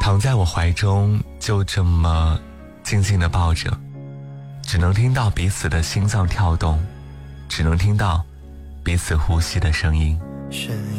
躺在我怀中，就这么静静地抱着，只能听到彼此的心脏跳动，只能听到彼此呼吸的声音。